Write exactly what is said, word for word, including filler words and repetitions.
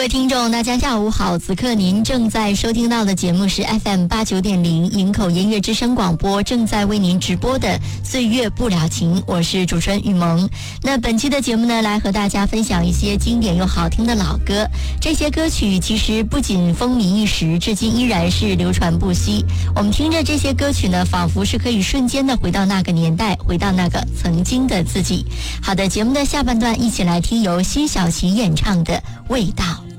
位听众大家下午好，此刻您正在收听到的节目是 F M 八九点零营口音乐之声广播正在为您直播的岁月不了情，我是主持人雨萌。那本期的节目呢，来和大家分享一些经典又好听的老歌，这些歌曲其实不仅风靡一时，至今依然是流传不息。我们听着这些歌曲呢，仿佛是可以瞬间的回到那个年代，回到那个曾经的自己。好的，节目的下半段一起来听由辛晓琪演唱的《味道》。